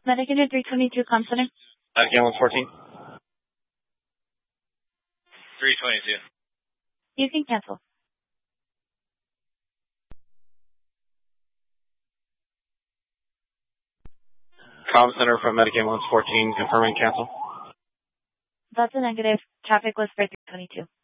Medicaid 322 Com Center. Ambulance 14. 322. You can cancel. Com Center from Medicaid Ambulance 14, confirming cancel. That's a negative. Traffic was for 322.